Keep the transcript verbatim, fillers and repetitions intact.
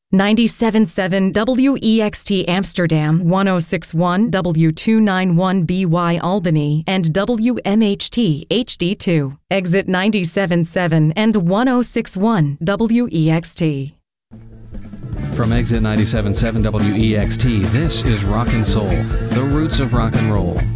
ninety-seven point seven W E X T Amsterdam, one oh six point one W two ninety-one B Y Albany, and W M H T H D two. Exit ninety-seven point seven and one oh six point one W E X T. From Exit ninety-seven point seven W E X T, this is Rock and Soul, the roots of rock and roll.